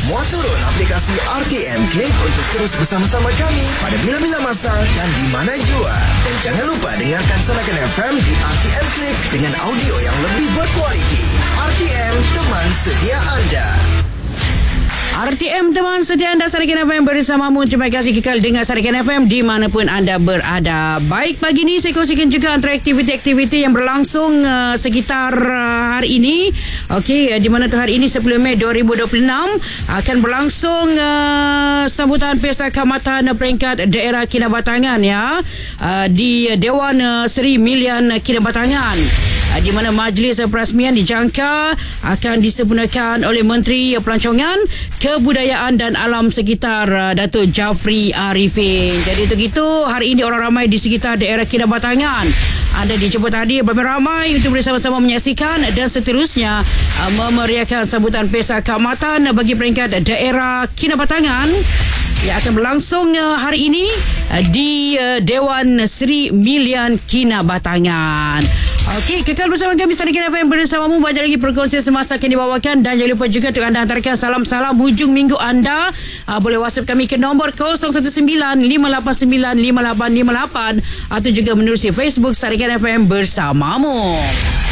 Muat turun aplikasi RTM Click untuk terus bersama-sama kami pada bila-bila masa dan di mana jua. Dan jangan lupa dengarkan Sarakan FM di RTM Click dengan audio yang lebih berkualiti. RTM, teman setia anda. RTM, teman setia anda, Sarakan FM bersamamu. Terima kasih kekal dengar Sarakan FM dimanapun anda berada. Baik, pagi ni saya kongsikan juga antara aktiviti-aktiviti yang berlangsung sekitar hari ini. Okey, di mana tu hari ini 10 Mei 2026 akan berlangsung sambutan Pesta Khidmatan Peringkat Daerah Kinabatangan ya, di Dewan Seri Milian Kinabatangan. Di mana majlis perasmian dijangka akan disempurnakan oleh Menteri Pelancongan, Kebudayaan dan Alam Sekitar Datuk Jafri Arifin. Jadi untuk itu hari ini orang ramai di sekitar daerah Kinabatangan anda dijemput hadir beramai untuk bersama-sama menyaksikan dan seterusnya memeriahkan sambutan Pesta Khidmatan bagi peringkat daerah Kinabatangan yang akan berlangsung hari ini di Dewan Seri Milian Kinabatangan. Okey, kekal bersama kami Sarakan FM bersamamu. Banyak lagi perkongsian semasa akan dibawakan dan jangan lupa juga untuk anda hantarkan salam-salam hujung minggu anda. Boleh WhatsApp kami ke nombor 0195895858 atau juga menerusi Facebook Sarakan FM bersamamu.